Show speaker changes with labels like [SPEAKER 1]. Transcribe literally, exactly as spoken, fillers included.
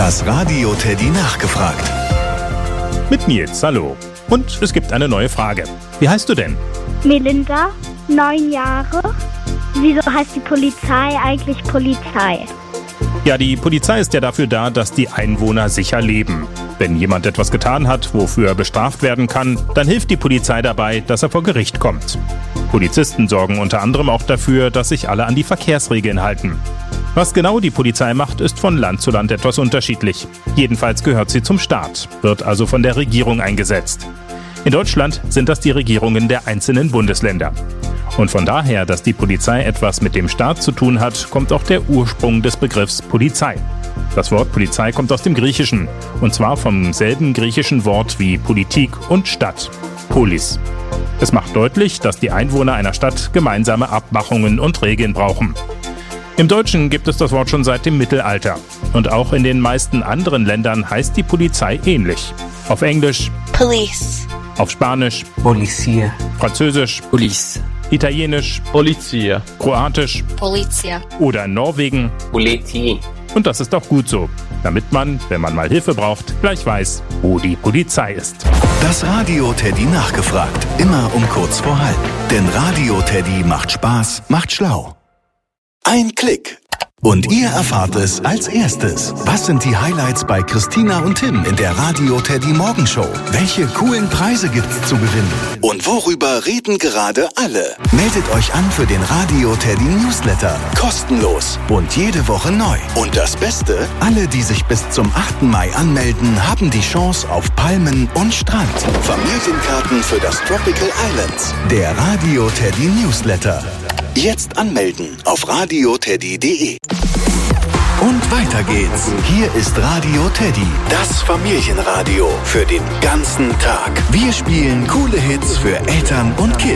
[SPEAKER 1] Das Radio Teddy nachgefragt.
[SPEAKER 2] Mit Nils, hallo. Und es gibt eine neue Frage. Wie heißt du denn?
[SPEAKER 3] Melinda, neun Jahre. Wieso heißt die Polizei eigentlich Polizei?
[SPEAKER 2] Ja, die Polizei ist ja dafür da, dass die Einwohner sicher leben. Wenn jemand etwas getan hat, wofür er bestraft werden kann, dann hilft die Polizei dabei, dass er vor Gericht kommt. Polizisten sorgen unter anderem auch dafür, dass sich alle an die Verkehrsregeln halten. Was genau die Polizei macht, ist von Land zu Land etwas unterschiedlich. Jedenfalls gehört sie zum Staat, wird also von der Regierung eingesetzt. In Deutschland sind das die Regierungen der einzelnen Bundesländer. Und von daher, dass die Polizei etwas mit dem Staat zu tun hat, kommt auch der Ursprung des Begriffs Polizei. Das Wort Polizei kommt aus dem Griechischen, und zwar vom selben griechischen Wort wie Politik und Stadt, Polis. Es macht deutlich, dass die Einwohner einer Stadt gemeinsame Abmachungen und Regeln brauchen. Im Deutschen gibt es das Wort schon seit dem Mittelalter. Und auch in den meisten anderen Ländern heißt die Polizei ähnlich. Auf Englisch
[SPEAKER 4] Police.
[SPEAKER 2] Auf Spanisch
[SPEAKER 5] Polizia.
[SPEAKER 2] Französisch
[SPEAKER 5] Police.
[SPEAKER 2] Italienisch
[SPEAKER 6] Polizia.
[SPEAKER 2] Kroatisch
[SPEAKER 4] Polizia.
[SPEAKER 2] oder in Norwegen.
[SPEAKER 5] Politi.
[SPEAKER 2] Und das ist auch gut so, damit man, wenn man mal Hilfe braucht, gleich weiß, wo die Polizei ist.
[SPEAKER 1] Das Radio Teddy nachgefragt. Immer um kurz vor halb. Denn Radio Teddy macht Spaß, macht schlau. Ein Klick. Und ihr erfahrt es als erstes. Was sind die Highlights bei Christina und Tim in der Radio Teddy Morgenshow? Welche coolen Preise gibt's zu gewinnen? Und worüber reden gerade alle? Meldet euch an für den Radio Teddy Newsletter. Kostenlos und jede Woche neu. Und das Beste? Alle, die sich bis zum achten Mai anmelden, haben die Chance auf Palmen und Strand. Familienkarten für das Tropical Islands. Der Radio Teddy Newsletter. Jetzt anmelden auf radio teddy punkt de. Und weiter geht's. Hier ist Radio Teddy, das Familienradio für den ganzen Tag. Wir spielen coole Hits für Eltern und Kids.